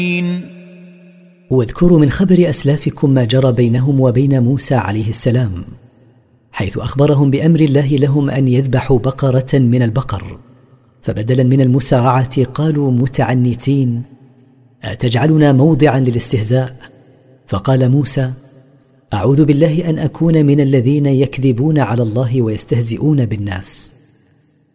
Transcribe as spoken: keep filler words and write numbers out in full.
واذكروا من خبر أسلافكم ما جرى بينهم وبين موسى عليه السلام، حيث أخبرهم بأمر الله لهم أن يذبحوا بقرة من البقر، فبدلا من المسارعة قالوا متعنتين: أتجعلنا موضعا للاستهزاء؟ فقال موسى: أعوذ بالله أن أكون من الذين يكذبون على الله ويستهزئون بالناس.